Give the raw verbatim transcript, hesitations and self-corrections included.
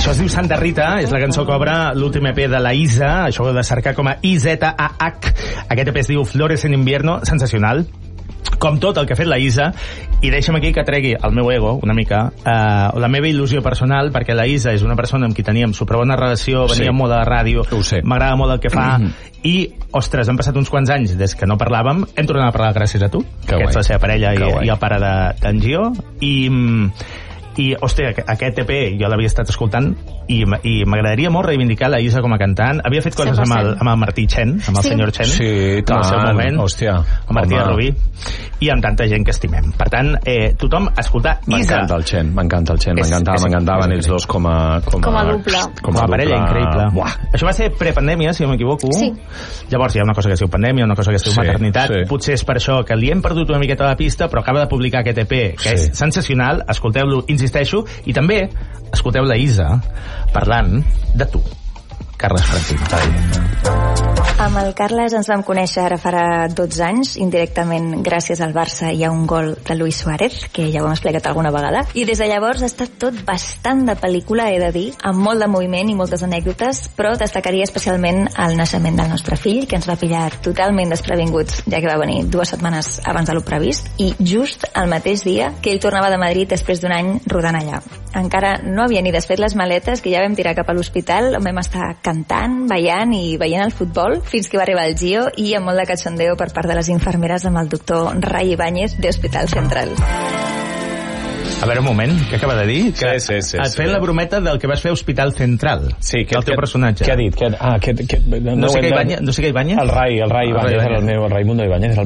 Això es diu Santa Rita, és la cançó que obre l'últim E P de la Isa, això ho heu de cercar com a I Z A H. Aquest E P es diu Flores en invierno, sensacional, com tot el que ha fet la Isa, i deixa'm aquí que tregui el meu ego una mica, eh, la meva il·lusió personal, perquè la Isa és una persona amb qui teníem super bona relació, venia Sí. molt de la ràdio, sé. m'agrada molt el que fa, mm-hmm. i, ostres, han passat uns quants anys des que no parlàvem, hem tornat a parlar gràcies a tu, que que guai. ets la seva parella i, i i el pare d'en Gio, i... i, hòstia, aquest E P jo l'havia estat escoltant i, i m'agradaria molt reivindicar la Isa com a cantant. Havia fet coses amb el, amb el Martí Chen, amb el Sí. senyor Chen, Sí, tant, en el seu moment, hòstia, el Martí home. de Rubí, i amb tanta gent que estimem. Per tant, eh, tothom escoltar Isa. M'encanta el Chen, m'encanta el Chen, És- m'encantava, és- m'encantaven és ells dos com a... Com, Com a dupla. Com a parella dupla. increïble. Buah. Això va ser prepandèmia, si no m'equivoco. Sí. Llavors hi ha una cosa que es diu pandèmia, una cosa que es diu Sí, maternitat. sí. Potser és per això que li hem perdut una miqueta la pista, però acaba de publicar aquest E P, que Sí. és sensacional. Escolteu-lo, insisteixo, i també escolteu la Isa parlant de tu, Carles Francino. Amb el Carles ens vam conèixer ara farà dotze anys, indirectament gràcies al Barça i a un gol de Luis Suárez, que ja ho hem explicat alguna vegada. I des de llavors ha estat tot bastant de pel·lícula, he de dir, amb molt de moviment i moltes anècdotes, però destacaria especialment el naixement del nostre fill, que ens va pillar totalment desprevinguts, ja que va venir dues setmanes abans de lo previst, i just el mateix dia que ell tornava de Madrid després d'un any rodant allà. Encara no havia ni desfet les maletes, que ja vam tirar cap a l'hospital, on vam estar cantant, ballant i veient el futbol, fins que va arribar el Gio i amb molt de cachondeo per part de les infermeres amb el doctor Ray Ibáñez de Hospital Central. A veure, un moment, què acaba de dir? Que Sí, sí, sí, et sí. feien la brometa del que vas fer a Hospital Central. Sí, que, el teu que, personatge. Què ha dit? Que, ah, que, que, No, no sé què Ibáñez, no sé què Ibáñez? El Rai, el Rai Ibáñez, El Rai era el meu, el Raimundo Ibáñez, era el